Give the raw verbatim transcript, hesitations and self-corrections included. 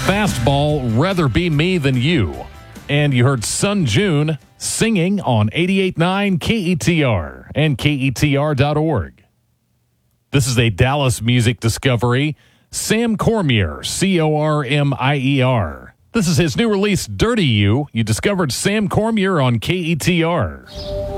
Fastball, Rather Be Me Than You. And you heard Sun June singing on eighty-eight point nine K E T R and K E T R dot org. This is a Dallas music discovery. Sam Cormier, C O R M I E R. This is his new release, Dirty You. You discovered Sam Cormier on K E T R.